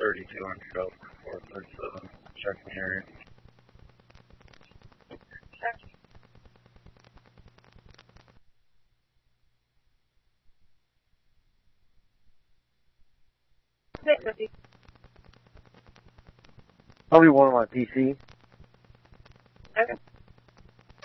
3200 over 437. Checking the area. Probably one on my PC.